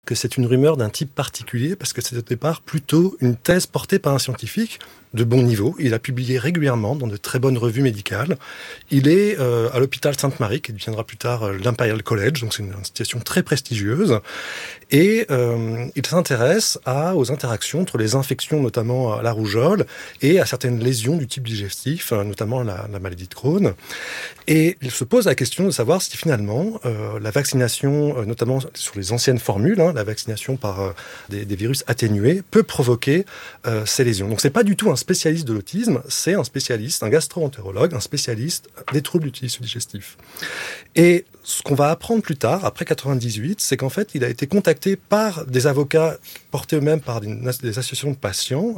que c'est une rumeur d'un type particulier, parce que c'est au départ plutôt une thèse portée par un scientifique de bon niveau. Il a publié régulièrement dans de très bonnes revues médicales. Il est à l'hôpital Sainte-Marie, qui deviendra plus tard l'Imperial College, donc c'est une institution très prestigieuse. Et il s'intéresse aux interactions entre les infections, notamment à la rougeole, et à certaines lésions du type digestif, notamment la maladie de Crohn. Et il se pose la question de savoir si finalement la vaccination, notamment sur les anciennes formules, la vaccination par des virus atténués, peut provoquer ces lésions. Donc c'est pas du tout un spécialiste de l'autisme, c'est un spécialiste, un gastro-entérologue, un spécialiste des troubles du tissu digestif. Et ce qu'on va apprendre plus tard, après 98, c'est qu'en fait, il a été contacté par des avocats portés eux-mêmes par des associations de patients,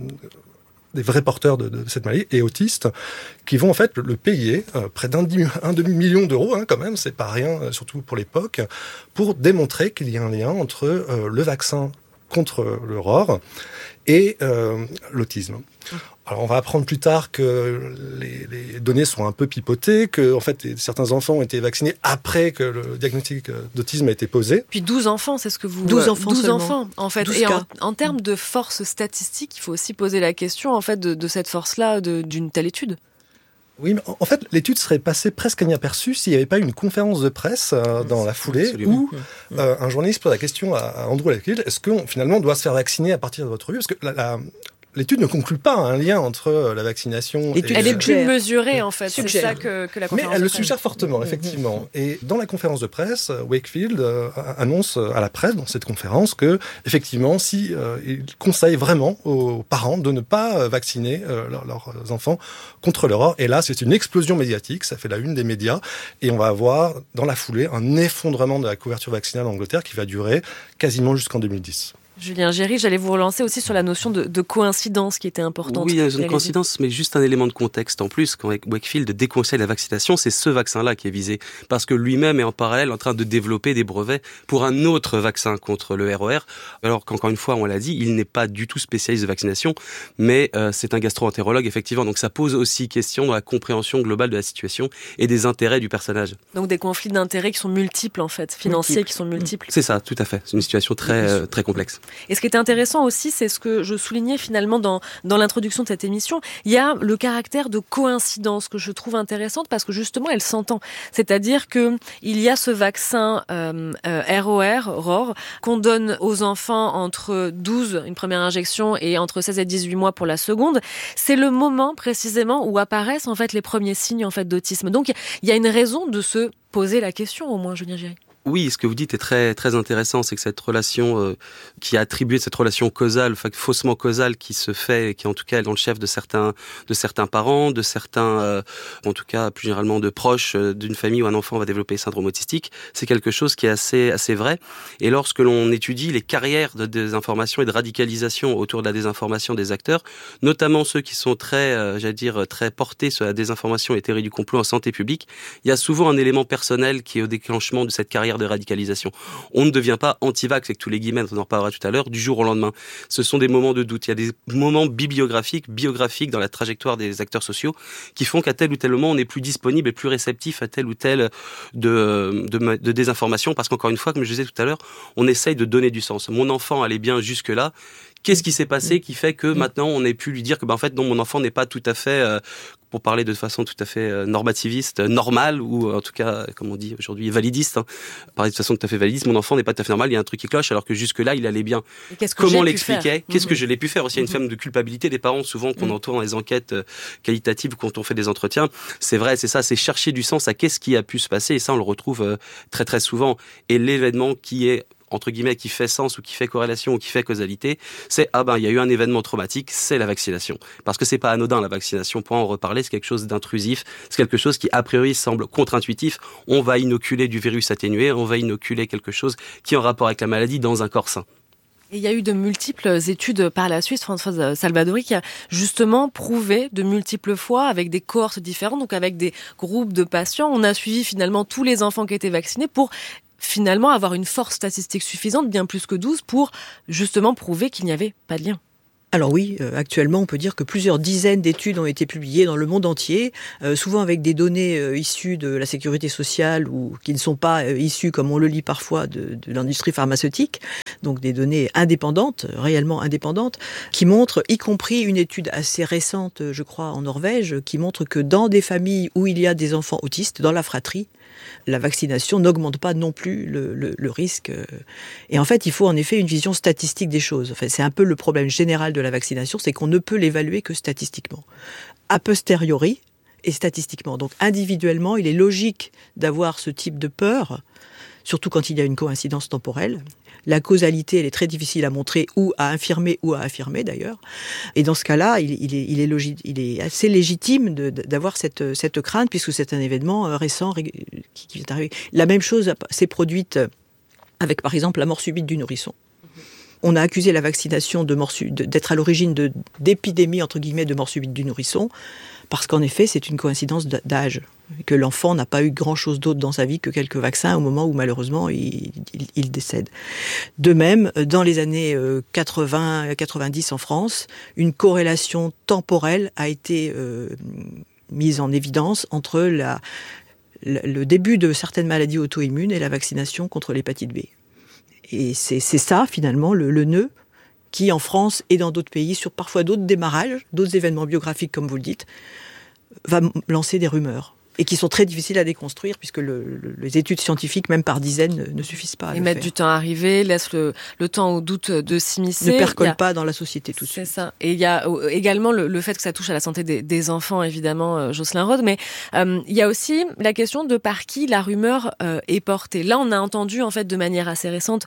des vrais porteurs de cette maladie, et autistes, qui vont en fait le payer près d'un demi-million d'euros, quand même, c'est pas rien, surtout pour l'époque, pour démontrer qu'il y a un lien entre le vaccin contre le ROR et l'autisme. Alors on va apprendre plus tard que les données sont un peu pipotées, que en fait certains enfants ont été vaccinés après que le diagnostic d'autisme a été posé. Puis 12 enfants, c'est ce que vous... 12 enfants 12 seulement. enfants, en fait. 12 Et cas. en termes de force statistique, il faut aussi poser la question, en fait, de cette force-là, d'une telle étude. Oui, mais en fait, l'étude serait passée presque inaperçue s'il n'y avait pas eu une conférence de presse dans la foulée. Absolument. Où un journaliste pose la question à Andrew Wakefield, est-ce qu'on finalement doit se faire vacciner à partir de votre revue ? Parce que l'étude ne conclut pas un lien entre la vaccination L'étude et... Elle est plus mesurée, en fait. Suggère. C'est ça que la Mais conférence elle de le presse. suggère fortement, effectivement. Et dans la conférence de presse, Wakefield annonce à la presse, dans cette conférence, que, effectivement, il conseille vraiment aux parents de ne pas vacciner leurs enfants contre le ROR. Et là, c'est une explosion médiatique, ça fait la une des médias, et on va avoir, dans la foulée, un effondrement de la couverture vaccinale en Angleterre qui va durer quasiment jusqu'en 2010. Julien Géry, j'allais vous relancer aussi sur la notion de coïncidence qui était importante. Oui, il y a une coïncidence, mais juste un élément de contexte en plus. Quand Wakefield déconseille la vaccination, c'est ce vaccin-là qui est visé. Parce que lui-même est en parallèle en train de développer des brevets pour un autre vaccin contre le ROR. Alors qu'encore une fois, on l'a dit, il n'est pas du tout spécialiste de vaccination, mais c'est un gastro-entérologue, effectivement. Donc ça pose aussi question dans la compréhension globale de la situation et des intérêts du personnage. Donc des conflits d'intérêts qui sont multiples, en fait, financiers qui sont multiples. C'est ça, tout à fait. C'est une situation très, très complexe. Et ce qui est intéressant aussi, c'est ce que je soulignais finalement dans l'introduction de cette émission, il y a le caractère de coïncidence que je trouve intéressante parce que justement elle s'entend. C'est-à-dire que il y a ce vaccin ROR qu'on donne aux enfants entre 12, une première injection, et entre 16 et 18 mois pour la seconde. C'est le moment précisément où apparaissent en fait les premiers signes en fait d'autisme. Donc il y a une raison de se poser la question, au moins, Julien Géry. Oui, ce que vous dites est très très intéressant, c'est que cette relation qui est attribuée, cette relation causale, faussement causale, qui se fait, et qui en tout cas est dans le chef de certains parents, de certains, en tout cas plus généralement de proches d'une famille où un enfant va développer syndrome autistique, c'est quelque chose qui est assez vrai. Et lorsque l'on étudie les carrières de désinformation et de radicalisation autour de la désinformation des acteurs, notamment ceux qui sont très, très portés sur la désinformation et théorie du complot en santé publique, il y a souvent un élément personnel qui est au déclenchement de cette carrière de radicalisation. On ne devient pas anti-vax, avec tous les guillemets, on en reparlera tout à l'heure, du jour au lendemain. Ce sont des moments de doute. Il y a des moments bibliographiques dans la trajectoire des acteurs sociaux qui font qu'à tel ou tel moment, on est plus disponible et plus réceptif à tel ou tel de désinformation, parce qu'encore une fois, comme je disais tout à l'heure, on essaye de donner du sens. Mon enfant allait bien jusque-là. Qu'est-ce qui s'est passé qui fait que maintenant on ait pu lui dire que en fait non, mon enfant n'est pas tout à fait, pour parler de façon tout à fait normativiste, normale, ou en tout cas, comme on dit aujourd'hui, validiste, parler de façon tout à fait validiste, mon enfant n'est pas tout à fait normal, il y a un truc qui cloche, alors que jusque-là il allait bien. Comment on l'expliquait ? Qu'est-ce que je l'ai pu faire ? Aussi, il y a une forme de culpabilité des parents souvent qu'on entend dans les enquêtes qualitatives quand on fait des entretiens. C'est vrai, c'est ça, c'est chercher du sens à qu'est-ce qui a pu se passer, et ça on le retrouve très très souvent. Et l'événement qui est entre guillemets, qui fait sens ou qui fait corrélation ou qui fait causalité, c'est il y a eu un événement traumatique, c'est la vaccination. Parce que c'est pas anodin la vaccination, pour en reparler, c'est quelque chose d'intrusif, c'est quelque chose qui a priori semble contre-intuitif. On va inoculer du virus atténué, on va inoculer quelque chose qui est en rapport avec la maladie dans un corps sain. Et il y a eu de multiples études par la Suisse, Françoise Salvadori, qui a justement prouvé de multiples fois, avec des cohortes différentes, donc avec des groupes de patients, on a suivi finalement tous les enfants qui étaient vaccinés pour finalement avoir une force statistique suffisante, bien plus que 12, pour justement prouver qu'il n'y avait pas de lien. Alors oui, actuellement, on peut dire que plusieurs dizaines d'études ont été publiées dans le monde entier, souvent avec des données issues de la sécurité sociale ou qui ne sont pas issues, comme on le lit parfois, de l'industrie pharmaceutique, donc des données indépendantes, réellement indépendantes, qui montrent, y compris une étude assez récente, je crois, en Norvège, qui montre que dans des familles où il y a des enfants autistes, dans la fratrie, la vaccination n'augmente pas non plus le risque. Et en fait, il faut en effet une vision statistique des choses. Enfin, c'est un peu le problème général de la vaccination, c'est qu'on ne peut l'évaluer que statistiquement. A posteriori et statistiquement. Donc individuellement, il est logique d'avoir ce type de peur, surtout quand il y a une coïncidence temporelle. La causalité, elle est très difficile à montrer ou à infirmer d'ailleurs. Et dans ce cas-là, il est assez légitime d'avoir cette crainte puisque c'est un événement récent qui est arrivé. La même chose s'est produite avec, par exemple, la mort subite du nourrisson. On a accusé la vaccination d'être à l'origine d'épidémies, entre guillemets, de mort subite du nourrisson, parce qu'en effet, c'est une coïncidence d'âge, que l'enfant n'a pas eu grand-chose d'autre dans sa vie que quelques vaccins au moment où, malheureusement, il décède. De même, dans les années 80-90 en France, une corrélation temporelle a été mise en évidence entre le début de certaines maladies auto-immunes et la vaccination contre l'hépatite B. Et c'est ça, finalement, le nœud qui, en France et dans d'autres pays, sur parfois d'autres démarrages, d'autres événements biographiques, comme vous le dites, va lancer des rumeurs. Et qui sont très difficiles à déconstruire, puisque les études scientifiques, même par dizaines, ne suffisent pas à le faire. Ils mettent du temps à arriver, laissent le temps au doute de s'immiscer. Ne percolent pas dans la société tout de suite. C'est ça. Et il y a également le fait que ça touche à la santé des enfants, évidemment, Jocelyn Rode, mais il y a aussi la question de par qui la rumeur est portée. Là, on a entendu, en fait, de manière assez récente,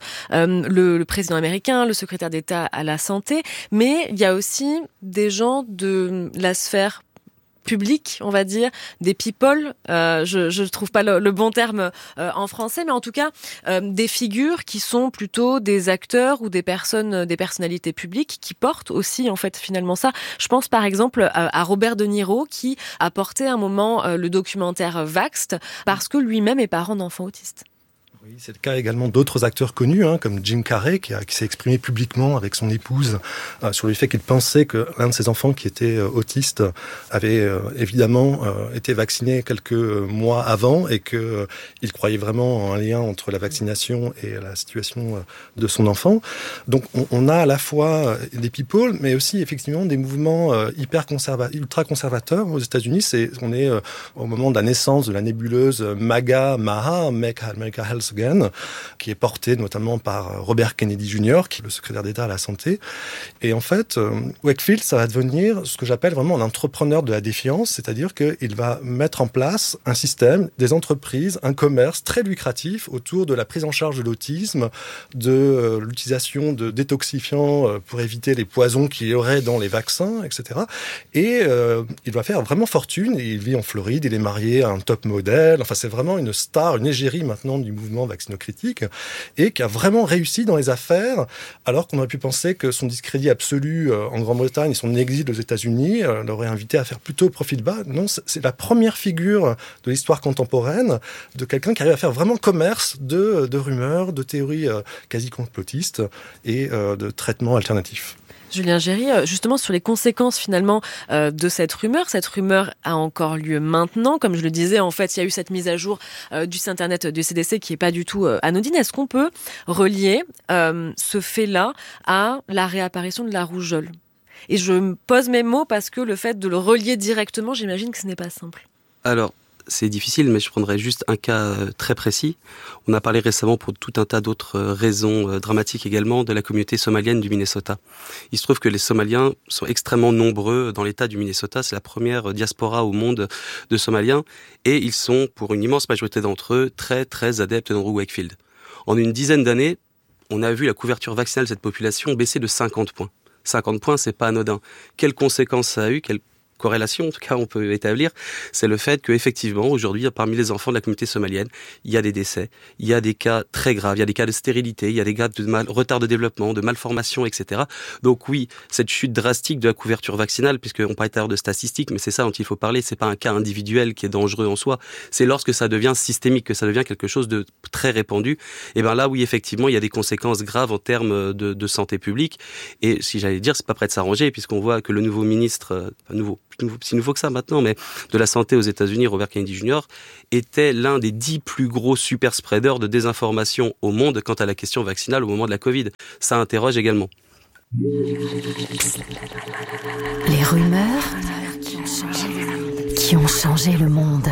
le président américain, le secrétaire d'État à la santé, mais il y a aussi des gens de la sphère public, on va dire, des people, je trouve pas le bon terme en français, mais en tout cas des figures qui sont plutôt des acteurs ou des personnalités publiques qui portent aussi en fait finalement ça. Je pense par exemple à Robert De Niro qui a porté un moment le documentaire Vaxxed parce que lui-même est parent d'enfants autistes. Oui, c'est le cas également d'autres acteurs connus, comme Jim Carrey, qui s'est exprimé publiquement avec son épouse sur le fait qu'il pensait que l'un de ses enfants qui était autiste avait évidemment été vacciné quelques mois avant et qu'il croyait vraiment en un lien entre la vaccination et la situation de son enfant. Donc on a à la fois des people, mais aussi effectivement des mouvements ultra conservateurs aux États-Unis. On est au moment de la naissance de la nébuleuse MAGA, Make America Health Again, qui est porté notamment par Robert Kennedy Jr., qui est le secrétaire d'État à la santé. Et en fait, Wakefield, ça va devenir ce que j'appelle vraiment un entrepreneur de la défiance, c'est-à-dire qu'il va mettre en place un système, des entreprises, un commerce très lucratif autour de la prise en charge de l'autisme, de l'utilisation de détoxifiants pour éviter les poisons qu'il y aurait dans les vaccins, etc. Et il va faire vraiment fortune, et il vit en Floride, il est marié à un top modèle, enfin c'est vraiment une star, une égérie maintenant du mouvement vacciноcritique, et qui a vraiment réussi dans les affaires, alors qu'on aurait pu penser que son discrédit absolu en Grande-Bretagne et son exil aux États-Unis l'aurait invité à faire plutôt profil bas. Non, c'est la première figure de l'histoire contemporaine de quelqu'un qui arrive à faire vraiment commerce de rumeurs, de théories quasi complotistes et de traitements alternatifs. Julien Géry, justement sur les conséquences finalement de cette rumeur. Cette rumeur a encore lieu maintenant. Comme je le disais, en fait, il y a eu cette mise à jour du site internet du CDC qui est pas du tout anodine. Est-ce qu'on peut relier ce fait-là à la réapparition de la rougeole ? Et je me pose mes mots parce que le fait de le relier directement, j'imagine que ce n'est pas simple. Alors, c'est difficile, mais je prendrais juste un cas très précis. On a parlé récemment, pour tout un tas d'autres raisons dramatiques également, de la communauté somalienne du Minnesota. Il se trouve que les Somaliens sont extrêmement nombreux dans l'État du Minnesota. C'est la première diaspora au monde de Somaliens. Et ils sont, pour une immense majorité d'entre eux, très, très adeptes d'Andrew Wakefield. En une dizaine d'années, on a vu la couverture vaccinale de cette population baisser de 50 points. 50 points, c'est pas anodin. Quelles conséquences ça a eu ? corrélation, en tout cas, on peut établir, c'est le fait qu'effectivement, aujourd'hui, parmi les enfants de la communauté somalienne, il y a des décès, il y a des cas très graves, il y a des cas de stérilité, il y a des cas de retard de développement, de malformation, etc. Donc oui, cette chute drastique de la couverture vaccinale, puisqu'on parlait tout à l'heure de statistiques, mais c'est ça dont il faut parler, c'est pas un cas individuel qui est dangereux en soi, c'est lorsque ça devient systémique, que ça devient quelque chose de très répandu, et bien là, oui, effectivement, il y a des conséquences graves en termes de santé publique, et si j'allais dire, c'est pas prêt de s'arranger, puisqu'on voit que le nouveau ministre, si nouveau que ça maintenant, mais de la santé aux États-Unis, Robert Kennedy Jr., était l'un des 10 plus gros super spreaders de désinformation au monde quant à la question vaccinale au moment de la Covid. Ça interroge également. Les rumeurs qui ont changé le monde.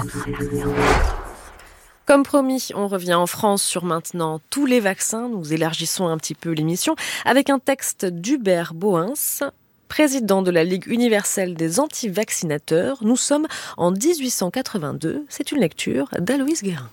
Comme promis, on revient en France sur maintenant tous les vaccins. Nous élargissons un petit peu l'émission avec un texte d'Hubert Bohens, président de la Ligue universelle des anti-vaccinateurs. Nous sommes en 1882. C'est une lecture d'Aloïse Guérin.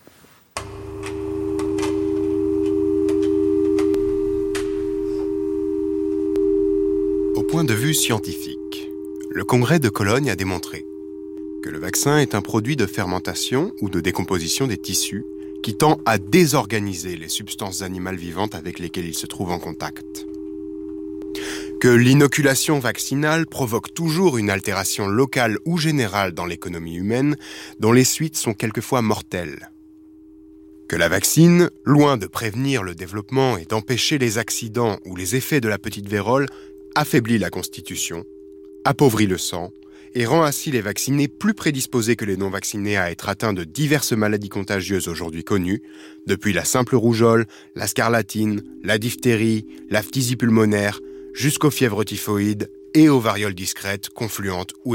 Au point de vue scientifique, le Congrès de Cologne a démontré que le vaccin est un produit de fermentation ou de décomposition des tissus qui tend à désorganiser les substances animales vivantes avec lesquelles il se trouve en contact. Que l'inoculation vaccinale provoque toujours une altération locale ou générale dans l'économie humaine, dont les suites sont quelquefois mortelles. Que la vaccine, loin de prévenir le développement et d'empêcher les accidents ou les effets de la petite vérole, affaiblit la constitution, appauvrit le sang et rend ainsi les vaccinés plus prédisposés que les non-vaccinés à être atteints de diverses maladies contagieuses aujourd'hui connues, depuis la simple rougeole, la scarlatine, la diphtérie, la phtisie pulmonaire, jusqu'aux fièvres typhoïdes et aux varioles discrètes, confluentes ou